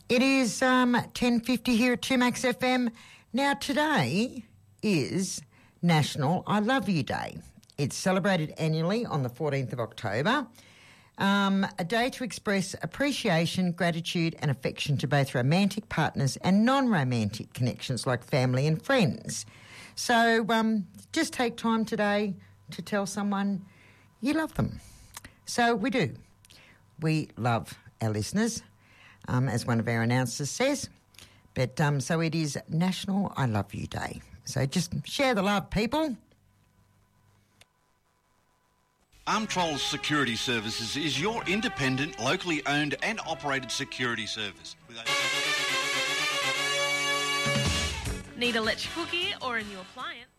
It is 10:50 here at 2Max FM. Now today is National I Love You Day. It's celebrated annually on the 14th of October. A day to express appreciation, gratitude and affection to both romantic partners and non-romantic connections like family and friends. So just take time today to tell someone you love them. So we do. We love our listeners, as one of our announcers says. But so it is National I Love You Day. So just share the love, people. Armtrol Security Services is your independent, locally owned and operated security service. Need electrical gear or a new appliance?